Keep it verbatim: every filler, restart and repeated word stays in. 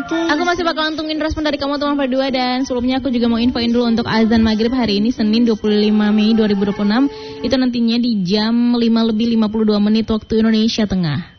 Aku masih bakal antungin respon dari kamu teman berdua. Dan sebelumnya aku juga mau infoin dulu untuk azan maghrib hari ini Senin dua puluh lima Mei dua ribu dua puluh enam. Itu nantinya di jam lima lebih lima puluh dua menit waktu Indonesia Tengah.